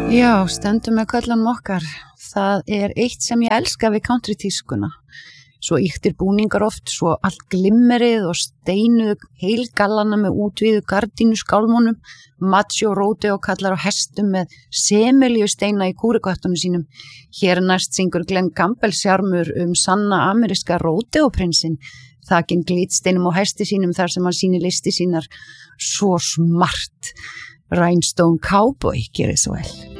Já, stendum með köllunum okkar. Það eitt sem ég elska við country-tískuna. Svo ýktir búningar oft, svo allt glimmerið og steinuðu heilgallana með útvíðu gardínu skálmónum, macho rodeo kallar á hestum með semilju steina í kúrikottunum sínum. Hér næst syngur Glenn Campbell sjármur sanna ameríska rodeo-prinsinn, þakinn glitsteinum á hesti sínum þar sem hann sýnir listi sínar. Svo smart. Rhinestone Cowboy gerir svo vel.